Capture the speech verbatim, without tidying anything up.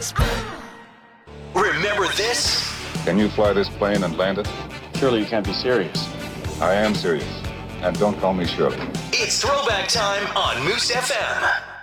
Remember this? Can you fly this plane and land it? Surely you can't be serious. I am serious. And don't call me Shirley. It's throwback time on Moose F M.